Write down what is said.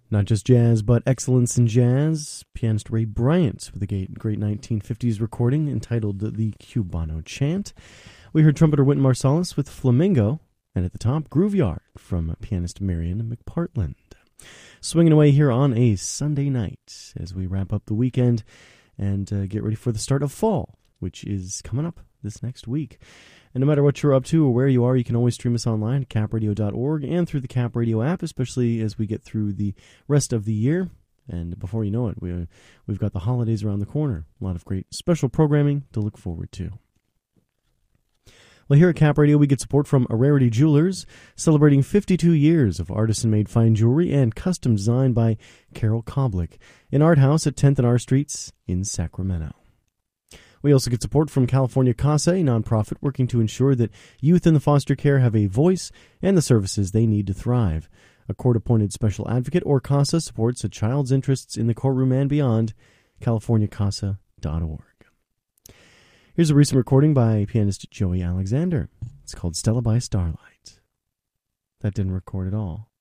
Not just jazz, but excellence in jazz. Pianist Ray Bryant with a great 1950s recording entitled The Cubano Chant. We heard trumpeter Wynton Marsalis with Flamingo, and at the top, Grooveyard from pianist Marion McPartland. Swinging away here on a Sunday night as we wrap up the weekend and get ready for the start of fall, which is coming up this next week. And no matter what you're up to or where you are, you can always stream us online at capradio.org and through the Cap Radio app, especially as we get through the rest of the year. And before you know it, we've got the holidays around the corner. A lot of great special programming to look forward to. Well, here at Cap Radio, we get support from Rarity Jewelers, celebrating 52 years of artisan-made fine jewelry and custom design by Carol Koblik, in Art House at 10th and R Streets in Sacramento. We also get support from California CASA, a nonprofit working to ensure that youth in the foster care have a voice and the services they need to thrive. A court-appointed special advocate, or CASA, supports a child's interests in the courtroom and beyond. CaliforniaCASA.org. Here's a recent recording by pianist Joey Alexander. It's called Stella by Starlight. That didn't record at all.